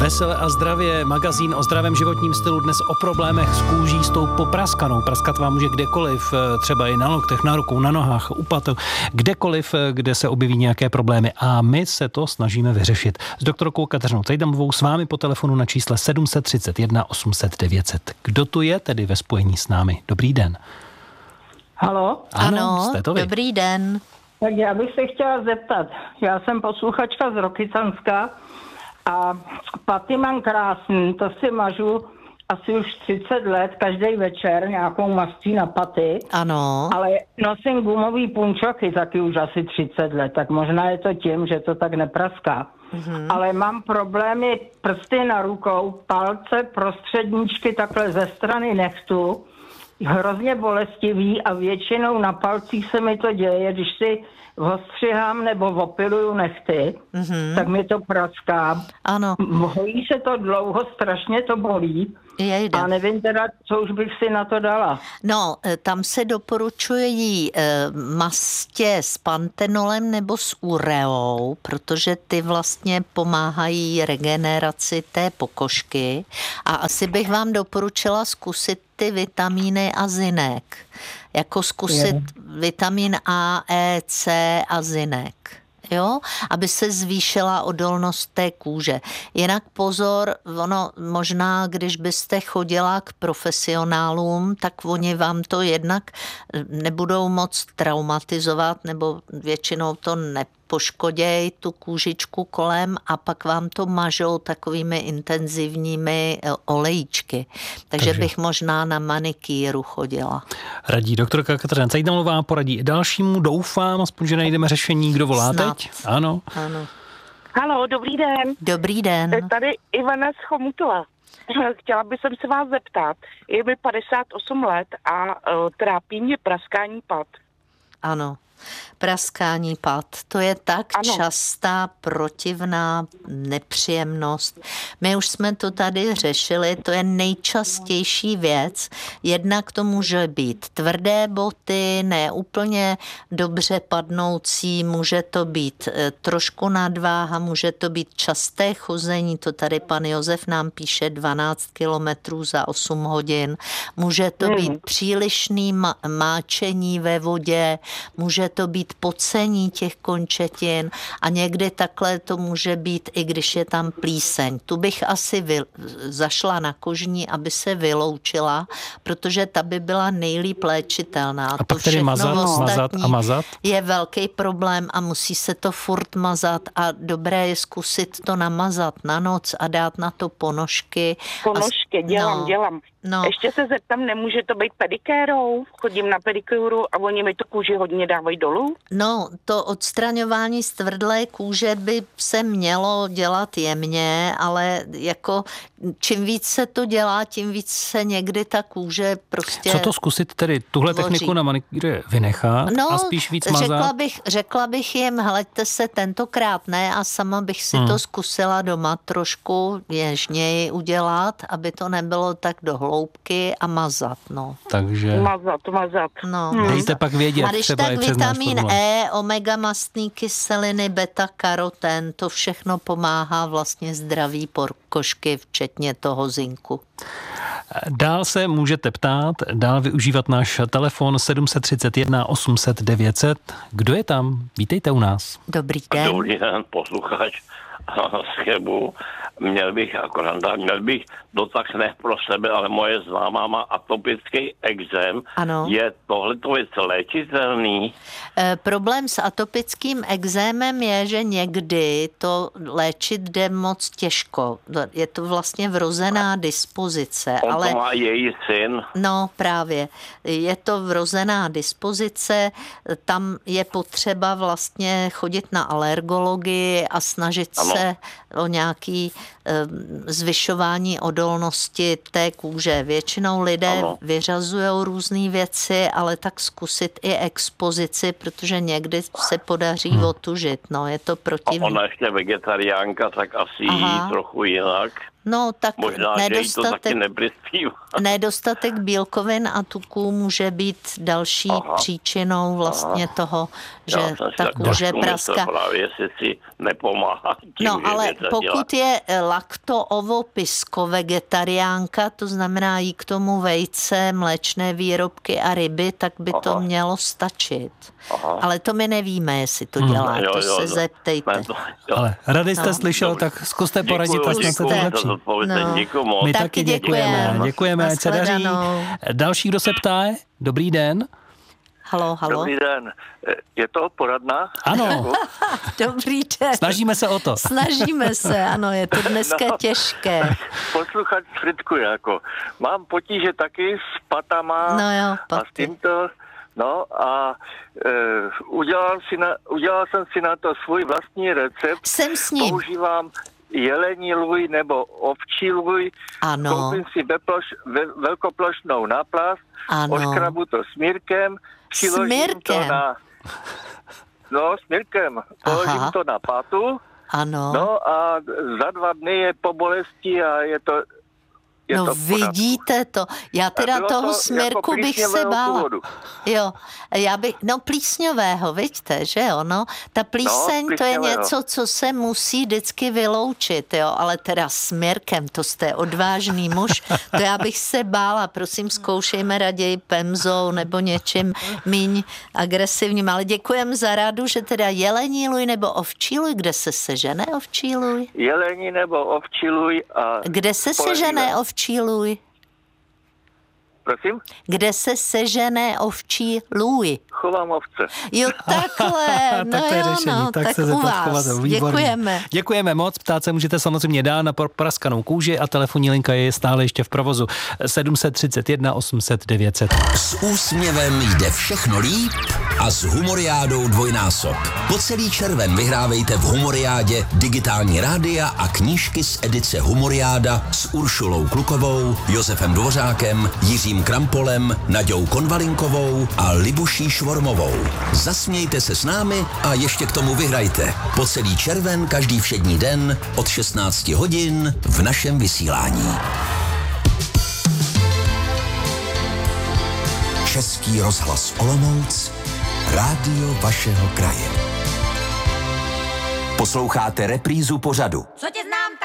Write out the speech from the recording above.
Veselé a zdravě, magazín o zdravém životním stylu, dnes o problémech s kůží, s tou popraskanou. Praskat vám může kdekoliv, třeba i na loktech, na rukou, na nohách, u patou, kdekoliv, kde se objeví nějaké problémy. A my se to snažíme vyřešit. S doktorkou Kateřinou Cejdamovou s vámi po telefonu na čísle 731 800 900. Kdo tu je tedy ve spojení s námi? Dobrý den. Haló? Ano, jste to vy. dobrý den. Tak já bych se chtěla zeptat. Já jsem posluchačka z Rokycanska a paty mám krásný, to si mažu asi už 30 let, každý večer nějakou mastí na paty. Ano. Ale nosím gumový punčoky taky už asi 30 let, tak možná je to tím, že to tak nepraská. Ale mám problémy prsty na rukou, palce, prostředníčky takhle ze strany nechtu, hrozně bolestivý a většinou na palcích se mi to děje, když si ostřihám nebo opiluju nechty, tak mi to praská. Ano. Hojí se to dlouho, strašně to bolí. Jejde. A nevím teda, co už bych si na to dala. No, tam se doporučují mastě s pantenolem nebo s ureou, protože ty vlastně pomáhají regeneraci té pokožky. A asi bych vám doporučila zkusit ty vitamíny a zinek. Jako zkusit vitamin A, E, C a zinek. Jo, aby se zvýšila odolnost té kůže. Jinak pozor, ono možná, když byste chodila k profesionálům, tak oni vám to jednak nebudou moc traumatizovat, nebo většinou to nepoškodějí tu kůžičku kolem a pak vám to mažou takovými intenzivními olejíčky. Takže bych možná na manikýru chodila. Radí doktorka Kateřina Cejdamová, poradí i dalšímu. Doufám, aspoň, že najdeme řešení. Kdo volá teď? Ano. Haló, dobrý den. Dobrý den. Tady Ivana z Chomutova. Chtěla bych se vás zeptat. Je mi 58 let a trápí mě praskání pat. Ano. Praskání pat. To je tak častá, protivná nepříjemnost. My už jsme to tady řešili, to je nejčastější věc. Jednak to může být tvrdé boty, ne úplně dobře padnoucí, může to být trošku nadváha, může to být časté chození, to tady pan Josef nám píše 12 kilometrů za 8 hodin. Může to být přílišný máčení ve vodě, může to být pocení těch končetin a někdy takhle to může být, i když je tam plíseň. Tu bych asi zašla na kožní, aby se vyloučila, protože ta by byla nejlíp léčitelná. A pak tedy mazat? Je velký problém a musí se to furt mazat a dobré je zkusit to namazat na noc a dát na to ponožky. Ponožky, dělám. No. Ještě se zeptám, nemůže to být pedikérou? Chodím na pedikúru a oni mi tu kůži hodně dávají dolů? No, to odstraňování z tvrdlé kůže by se mělo dělat jemně, ale jako čím víc se to dělá, tím víc se někdy ta kůže prostě Co to zkusit tedy tuhle tvoří. techniku na manikýře vynechat a spíš víc mazat? Řekla bych jim, hleďte se tentokrát ne a sama bych si to zkusila doma trošku něžněji udělat, aby to nebylo tak do hloubky a mazat, no. Takže Mazat. No. dejte pak vědět. A když třeba tak i přes náš vitamin formulár. E, omega mastné kyseliny, beta karoten, to všechno pomáhá vlastně zdraví pokožky, včetně toho zinku. Dál se můžete ptát, dál využívat náš telefon 731 800 900. Kdo je tam? Vítejte u nás. Dobrý den. Dobrý den, posluchač z Chebu. Měl bych dotaz ne pro sebe, ale moje známá má atopický ekzém. Ano. Je tohleto věc léčitelný? Problém s atopickým ekzémem je, že někdy to léčit jde moc těžko. Je to vlastně vrozená dispozice. On to má její syn. No právě. Je to vrozená dispozice, tam je potřeba vlastně chodit na alergologii a snažit se o nějaký zvyšování odolnosti té kůže. Většinou lidé vyřazují různé věci, ale tak zkusit i expozici, protože někdy se podaří otužit. No, je to protivné. Ona ještě vegetariánka, tak asi jí trochu jinak. No, tak možná, že jí to taky neprispívá. Nedostatek bílkovin a tuků může být další příčinou vlastně toho, že ta kůže praská. Právě si nepomáhá. No, ale pokud je lakto-ovo-pisko-vegetariánka, to znamená jí k tomu vejce, mléčné výrobky a ryby, tak by to mělo stačit. Aha. Ale to my nevíme, jestli to dělá, se zeptejte. Ale rady jste slyšel, tak zkuste poradit, až na to lepší. My taky děkujeme. Děkujeme, ať se daří. Další, kdo se ptá, dobrý den. Halo. Dobrý den. Je to poradna? Ano. Dobrý den. Snažíme se o to. Snažíme se, ano, je to dneska těžké. Posluchač Fritku, jako. Mám potíže taky s patama a s tímto. No a udělal jsem si na to svůj vlastní recept. Jsem s ním. Používám jelení lůj nebo ovčí lůj. Ano. Koupím si velkoplošnou náplast, oškrabu to smírkem, přiložím to na... No, smírkem. Položím to na pátu. Ano. No a za 2 dny je po bolesti a je to... No vidíte to. Já teda toho smírku bych se bála. Jo, plísňového, vidíte, že jo, no. Ta plíseň to je něco, co se musí vždycky vyloučit, jo, ale teda smírkem, to jste odvážný muž, to já bych se bála, prosím, zkoušejme raději pemzou nebo něčím míň agresivním, ale děkujem za radu, že teda jelení lůj nebo ovčí lůj, kde se sežene ovčí lůj? Jelení nebo ovčí lůj a... Kde se sežene ovčí lůj? Prosím? Kde se sežené ovčí lůj? Chovám ovce. Jo, takhle. Tak to je řešení. Tak se u vás. Děkujeme. Děkujeme moc. Ptát se můžete samozřejmě dál na praskanou kůži a telefonní linka je stále ještě v provozu. 731 800 900. S úsměvem jde všechno líp a s Humoriádou dvojnásob. Po celý červen vyhrávejte v Humoriádě digitální rádia a knížky z edice Humoriáda s Uršulou Klukovou, Josefem Dvořákem, Jiřím Krampolem, Naďou Konvalinkovou a Libuší Švormovou. Zasmějte se s námi a ještě k tomu vyhrajte. Po celý červen každý všední den od 16 hodin v našem vysílání. Český rozhlas Olomouc, rádio vašeho kraje. Posloucháte reprízu pořadu. Co tě